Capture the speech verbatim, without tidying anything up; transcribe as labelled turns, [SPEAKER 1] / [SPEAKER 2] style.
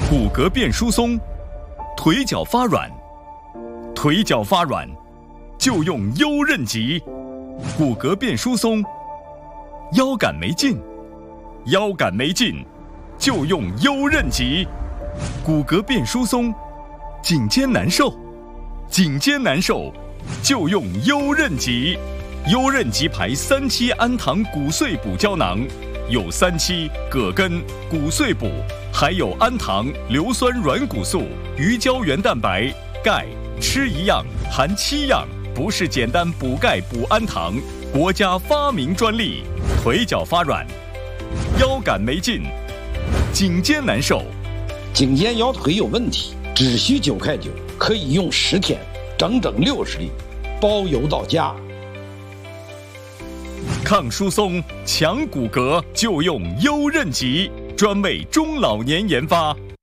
[SPEAKER 1] 骨骼变疏松，腿脚发软，腿脚发软就用优韧脊。骨骼变疏松，腰杆没劲，腰杆没劲就用优韧脊。骨骼变疏松，颈肩难受，颈肩难受就用优韧脊。优韧脊牌三七氨糖骨碎补胶囊，有三七、葛根、骨碎补，还有氨糖、硫酸软骨素、鱼胶原蛋白、钙，吃一样含七样，不是简单补钙补氨糖，国家发明专利。腿脚发软，腰杆没劲，颈肩难受，
[SPEAKER 2] 颈肩腰腿有问题，只需九块九，可以用十天，整整六十粒，包邮到家。
[SPEAKER 1] 抗疏松、强骨骼就用优韧脊，专为中老年研发。